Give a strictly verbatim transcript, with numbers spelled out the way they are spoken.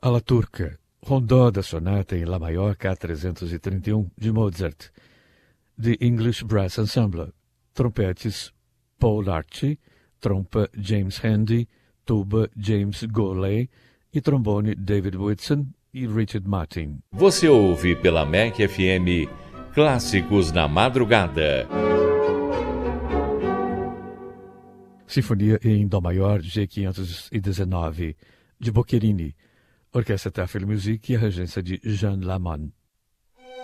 À la turca, Rondó da sonata em Lá maior K trezentos e trinta e um de Mozart. The English Brass Ensemble. Trompetes Paul Archie, trompa James Handy, tuba James Goley e trombone David Whitson e Richard Martin. Você ouve pela M E C F M Clássicos na Madrugada. Sinfonia em Dó maior G quinhentos e dezenove de Boccherini. Orquestra Tafel Music e a regência de Jean Lamont.